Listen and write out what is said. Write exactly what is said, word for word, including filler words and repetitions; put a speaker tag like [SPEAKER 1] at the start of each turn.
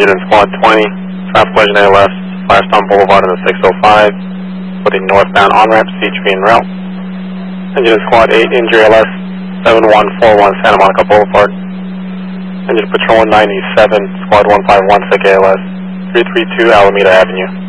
[SPEAKER 1] Engine in Squad twenty, traffic collision A L S, Firestone Boulevard in the six oh five, with the northbound on-ramp, C H V en route. Engine in Squad eight, injury L S, seven one four one Santa Monica Boulevard. Engine Patrol ninety-seven, Squad one five one six A L S, three three two Alameda Avenue.